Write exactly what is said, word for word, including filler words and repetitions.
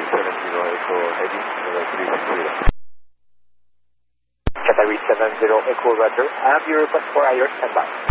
seven zero Echo heading runway three six zero. Category seven zero Echo Roger. I have your request for I R standby.